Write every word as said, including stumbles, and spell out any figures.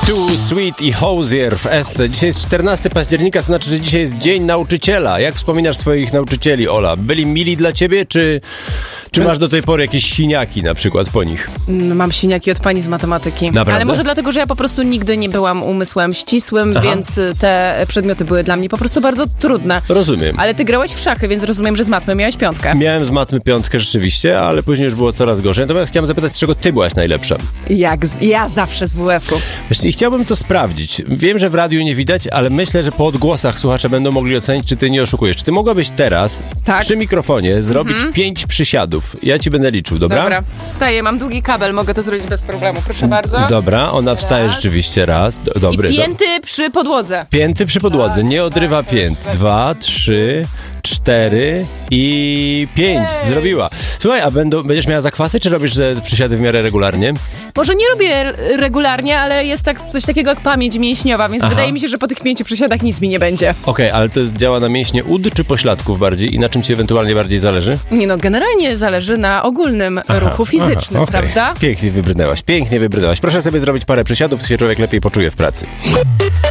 Too Sweet i Hozier w Este. Dzisiaj jest czternastego października, to znaczy, że dzisiaj jest Dzień Nauczyciela. Jak wspominasz swoich nauczycieli, Ola? Byli mili dla ciebie, czy, czy masz do tej pory jakieś siniaki na przykład po nich? Mam siniaki od pani z matematyki. Naprawdę? Ale może dlatego, że ja po prostu nigdy nie byłam umysłem ścisłym, Aha. więc te przedmioty były dla mnie po prostu bardzo trudne. Rozumiem. Ale ty grałeś w szachy, więc rozumiem, że z matmy miałeś piątkę. Miałem z matmy piątkę rzeczywiście, ale później już było coraz gorzej. Natomiast chciałem zapytać, z czego ty byłaś najlepsza? Jak z, ja zawsze z W F-u. Wiesz, i chciałbym to sprawdzić. Wiem, że w radiu nie widać, ale myślę, że po odgłosach słuchacze będą mogli ocenić, czy ty nie oszukujesz. Czy ty mogłabyś teraz Tak. przy mikrofonie zrobić Mhm. pięć przysiadów? Ja ci będę liczył, dobra? Dobra, wstaję, mam długi kabel, mogę to zrobić bez problemu, proszę bardzo. Dobra, ona wstaje Raz. rzeczywiście raz. Do, dobry. I do- pięty przy podłodze. Pięty przy podłodze, nie odrywa pięt. Dwa, trzy, cztery i pięć. Zrobiła. Słuchaj, a będą, będziesz miała zakwasy, czy robisz te przysiady w miarę regularnie? Może nie robię r- regularnie, ale jest tak coś takiego jak pamięć mięśniowa, więc Aha. wydaje mi się, że po tych pięciu przysiadach nic mi nie będzie. Okej, ale to jest, działa na mięśnie ud czy pośladków bardziej? I na czym ci ewentualnie bardziej zależy? Nie no, generalnie zależy na ogólnym ruchu fizycznym, aha, okej. prawda? Pięknie wybrnęłaś, pięknie wybrnęłaś. Proszę sobie zrobić parę przysiadów, to się człowiek lepiej poczuje w pracy.